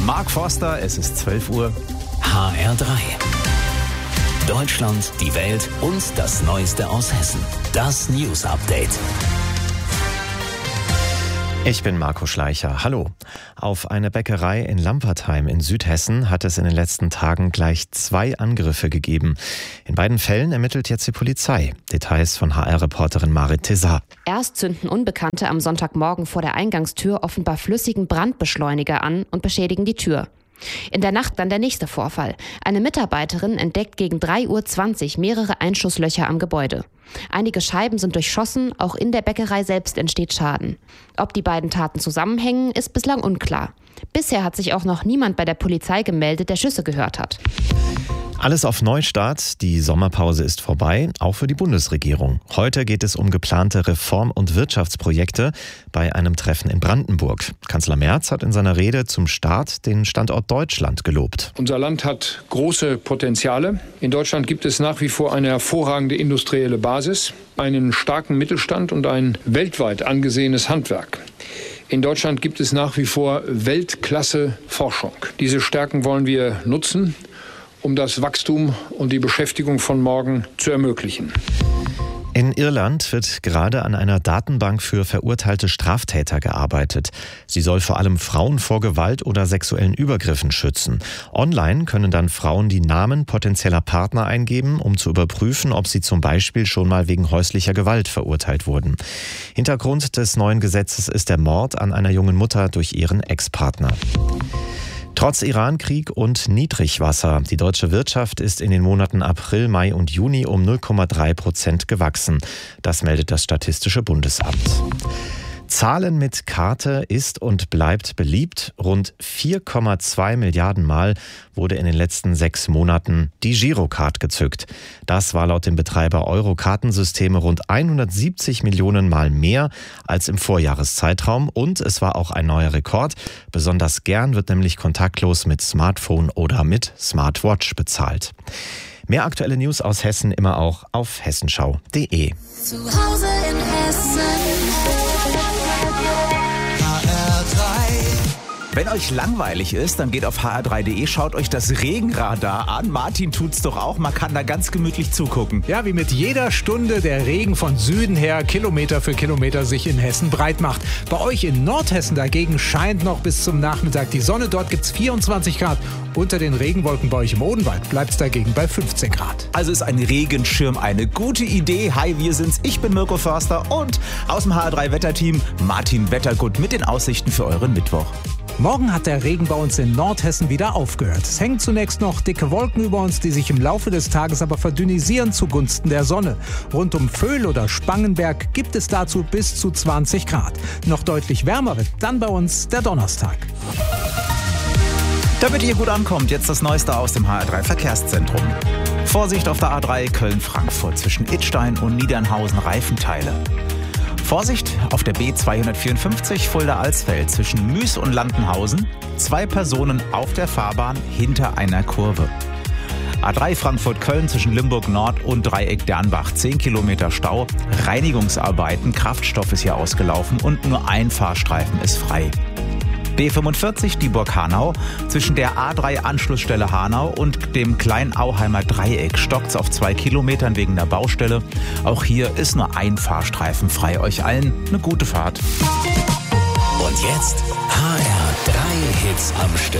Mark Forster, es ist 12 Uhr. HR3. Deutschland, die Welt und das Neueste aus Hessen. Das News Update. Ich bin Marco Schleicher. Hallo. Auf eine Bäckerei in Lampertheim in Südhessen hat es in den letzten Tagen gleich 2 Angriffe gegeben. In beiden Fällen ermittelt jetzt die Polizei. Details von HR-Reporterin Marit Tessar. Erst zünden Unbekannte am Sonntagmorgen vor der Eingangstür offenbar flüssigen Brandbeschleuniger an und beschädigen die Tür. In der Nacht dann der nächste Vorfall. Eine Mitarbeiterin entdeckt gegen 3:20 Uhr mehrere Einschusslöcher am Gebäude. Einige Scheiben sind durchschossen, auch in der Bäckerei selbst entsteht Schaden. Ob die beiden Taten zusammenhängen, ist bislang unklar. Bisher hat sich auch noch niemand bei der Polizei gemeldet, der Schüsse gehört hat. Alles auf Neustart. Die Sommerpause ist vorbei, auch für die Bundesregierung. Heute geht es um geplante Reform- und Wirtschaftsprojekte bei einem Treffen in Brandenburg. Kanzler Merz hat in seiner Rede zum Start den Standort Deutschland gelobt. Unser Land hat große Potenziale. In Deutschland gibt es nach wie vor eine hervorragende industrielle Basis, einen starken Mittelstand und ein weltweit angesehenes Handwerk. In Deutschland gibt es nach wie vor Weltklasse-Forschung. Diese Stärken wollen wir nutzen, um das Wachstum und die Beschäftigung von morgen zu ermöglichen. In Irland wird gerade an einer Datenbank für verurteilte Straftäter gearbeitet. Sie soll vor allem Frauen vor Gewalt oder sexuellen Übergriffen schützen. Online können dann Frauen die Namen potenzieller Partner eingeben, um zu überprüfen, ob sie zum Beispiel schon mal wegen häuslicher Gewalt verurteilt wurden. Hintergrund des neuen Gesetzes ist der Mord an einer jungen Mutter durch ihren Ex-Partner. Trotz Iran-Krieg und Niedrigwasser. Die deutsche Wirtschaft ist in den Monaten April, Mai und Juni um 0,3% gewachsen. Das meldet das Statistische Bundesamt. Zahlen mit Karte ist und bleibt beliebt. Rund 4,2 Milliarden Mal wurde in den letzten 6 Monaten die Girocard gezückt. Das war laut dem Betreiber Euro-Kartensysteme rund 170 Millionen Mal mehr als im Vorjahreszeitraum. Und es war auch ein neuer Rekord. Besonders gern wird nämlich kontaktlos mit Smartphone oder mit Smartwatch bezahlt. Mehr aktuelle News aus Hessen immer auch auf hessenschau.de. Zu Hause in Hessen. Wenn euch langweilig ist, dann geht auf hr3.de, schaut euch das Regenradar an. Martin tut's doch auch, man kann da ganz gemütlich zugucken. Ja, wie mit jeder Stunde der Regen von Süden her Kilometer für Kilometer sich in Hessen breit macht. Bei euch in Nordhessen dagegen scheint noch bis zum Nachmittag die Sonne. Dort gibt's 24 Grad. Unter den Regenwolken bei euch im Odenwald bleibt's dagegen bei 15 Grad. Also ist ein Regenschirm eine gute Idee. Hi, wir sind's. Ich bin Mirko Förster und aus dem HR3-Wetterteam Martin Wettergut mit den Aussichten für euren Mittwoch. Morgen hat der Regen bei uns in Nordhessen wieder aufgehört. Es hängen zunächst noch dicke Wolken über uns, die sich im Laufe des Tages aber verdünnisieren zugunsten der Sonne. Rund um Vöhl oder Spangenberg gibt es dazu bis zu 20 Grad. Noch deutlich wärmer wird dann bei uns der Donnerstag. Damit ihr gut ankommt, jetzt das Neueste aus dem HR3 Verkehrszentrum. Vorsicht auf der A3 Köln-Frankfurt zwischen Idstein und Niedernhausen Reifenteile. Vorsicht auf der B254 Fulda-Alsfeld zwischen Müs und Landenhausen. 2 Personen auf der Fahrbahn hinter einer Kurve. A3 Frankfurt-Köln zwischen Limburg Nord und Dreieck Dernbach. 10 Kilometer Stau. Reinigungsarbeiten. Kraftstoff ist hier ausgelaufen und nur ein Fahrstreifen ist frei. B45 Dieburg-Hanau. Zwischen der A3-Anschlussstelle Hanau und dem Kleinauheimer Dreieck stockt's auf 2 Kilometern wegen der Baustelle. Auch hier ist nur ein Fahrstreifen frei. Euch allen eine gute Fahrt. Und jetzt HR3 Hits am Stück.